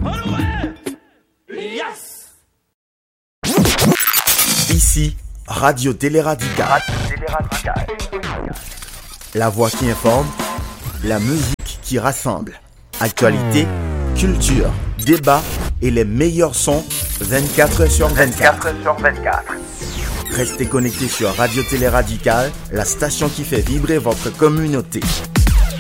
Ici, Radio Télé Radical. La voix qui informe, la musique qui rassemble. Actualité, culture, débat et les meilleurs sons 24 sur 24. Restez connectés sur Radio Télé Radical, la station qui fait vibrer votre communauté.